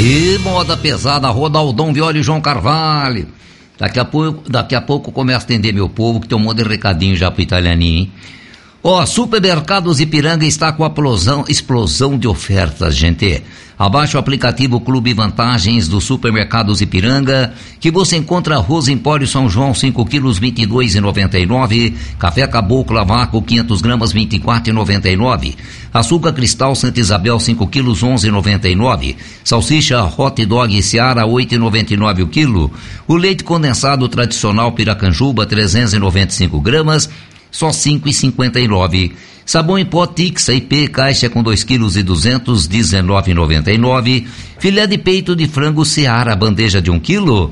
E moda pesada, Rodaldão Viola e João Carvalho. Daqui a pouco começa a atender meu povo, que tem um monte de recadinho já pro italianinho, hein? Supermercados Ipiranga está com a explosão de ofertas, gente. Abaixe o aplicativo Clube Vantagens do Supermercados Ipiranga, que você encontra arroz Empório São João 5 quilos R$ 22,99, café Caboclo a vácuo 500 gramas R$ 24,99, açúcar Cristal Santa Isabel 5 quilos R$ 11,99, salsicha Hot Dog Seara R$ 8,99 o quilo, o leite condensado tradicional Piracanjuba 395 gramas, só 5,59. Sabão em pó Tixa IP, caixa com 2 quilos e 200, 19,99. Filé de peito de frango Seara, bandeja de 1 quilo,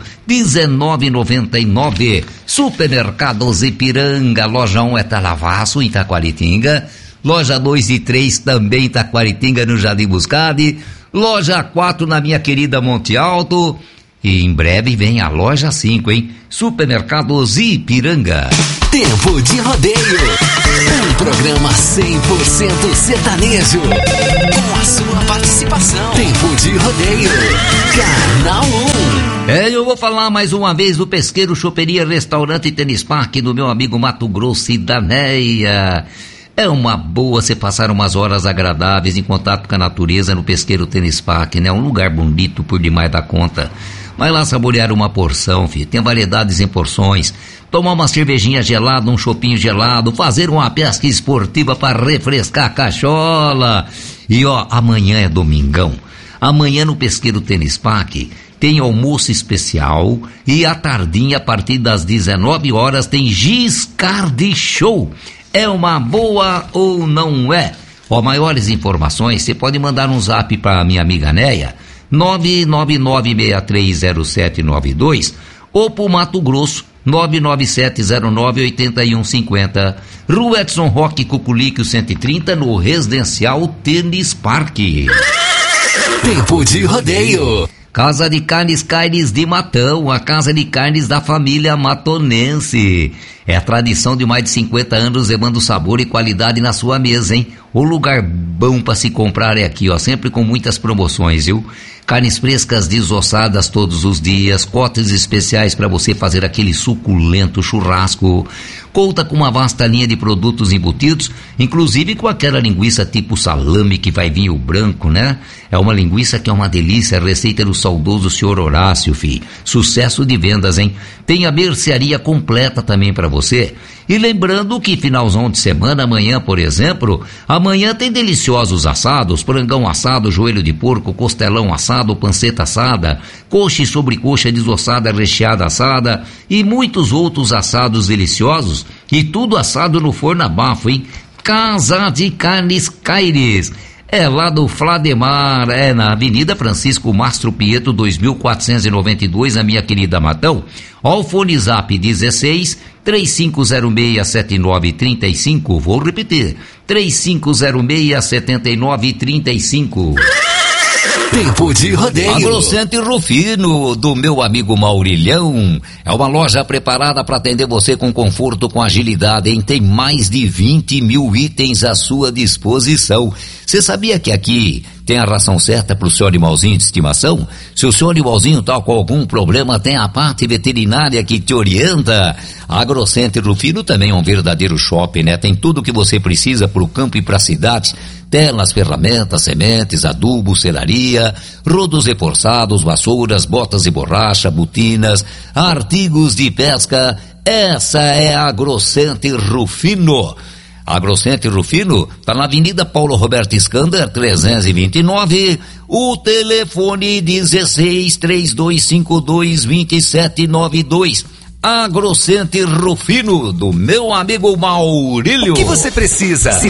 19,99. Supermercados Ipiranga, loja 1 é Talavaço, em Itaquaritinga. Loja 2 e 3 também Itaquaritinga, no Jardim Buscade. Loja 4 na minha querida Monte Alto. E em breve vem a loja 5, hein? Supermercados Ipiranga. Tempo de Rodeio. Um programa 100% sertanejo. Com a sua participação. Tempo de Rodeio. Canal 1. Eu vou falar mais uma vez do Pesqueiro Choperia Restaurante e Tênis Parque do meu amigo Mato Grosso e Danéia. É uma boa você passar umas horas agradáveis em contato com a natureza no Pesqueiro Tênis Parque, né? Um lugar bonito por demais da conta. Vai lá saborear uma porção, filho. Tem variedades em porções. Tomar uma cervejinha gelada, um chopinho gelado, fazer uma pesca esportiva para refrescar a cachola. E amanhã é domingão. Amanhã no Pesqueiro Tênis Parque tem almoço especial e à tardinha, a partir das 19 horas, tem Giscard Show. É uma boa ou não é? Maiores informações, você pode mandar um zap para minha amiga Néia, 999630792, ou pro Mato Grosso, 997098150, Rua Edson Roque Cuculique 130, no Residencial Tênis Parque. Tempo de Rodeio. Casa de Carnes Caires de Matão, a casa de carnes da família matonense. É a tradição de mais de 50 anos levando sabor e qualidade na sua mesa, hein? O lugar bom para se comprar é aqui, sempre com muitas promoções, viu? Carnes frescas desossadas todos os dias, cotas especiais para você fazer aquele suculento churrasco. Conta com uma vasta linha de produtos embutidos, inclusive com aquela linguiça tipo salame que vai vir o branco, né? É uma linguiça que é uma delícia, receita do saudoso senhor Horácio, filho. Sucesso de vendas, hein? Tem a mercearia completa também para você. E lembrando que finalzão de semana, amanhã, por exemplo, amanhã tem deliciosos assados, frangão assado, joelho de porco, costelão assado, panceta assada, coxa e sobrecoxa desossada, recheada assada e muitos outros assados deliciosos, e tudo assado no forno a bafo, hein? Casa de Carnes Caires. É lá do Flademar, na Avenida Francisco Mastro Pietro, 2492, a minha querida Matão. O fone zap 16-3506-7935, vou repetir, 3506-7935. Tempo de Rodeio. Agrocentro Rufino, do meu amigo Maurilhão. É uma loja preparada para atender você com conforto, com agilidade, hein? Tem mais de 20 mil itens à sua disposição. Você sabia que aqui tem a ração certa para o seu animalzinho de estimação? Se o seu animalzinho está com algum problema, tem a parte veterinária que te orienta. A Agrocentro Rufino também é um verdadeiro shopping, né? Tem tudo o que você precisa para o campo e para a cidade. Telas, ferramentas, sementes, adubo, selaria, rodos reforçados, vassouras, botas de borracha, botinas, artigos de pesca. Essa é a Agrocentro Rufino. A Agrocentro Rufino está na Avenida Paulo Roberto Scander, 329, o telefone 16-3252-2792. Agrocentro Rufino, do meu amigo Maurílio. O que você precisa? Se